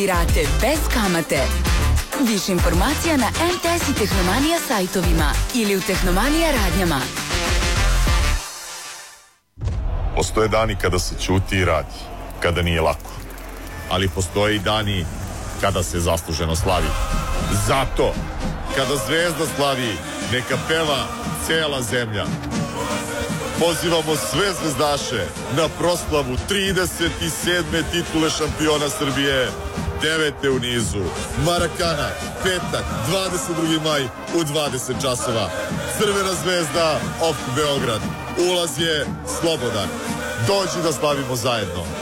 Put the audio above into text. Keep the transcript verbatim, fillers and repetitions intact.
Rate bez kamate. Više informacija na em te es i Tehnomanija sajtovima ili u Tehnomanija radnjama. Postoje dani kada se ćuti i radi, kada nije lako. Ali postoje i dani kada se zasluženo slavi. Zato, kada zvezda slavi, neka peva cela zemlja. Pozivamo sve zvezdaše na proslavu trideset sedme titule šampiona Srbije, devete u nizu. Marakana, petak, dvadeset drugi maj u dvadeset časova. Crvena zvezda, O F K Beograd. Ulaz je slobodan. Dođi da slavimo zajedno.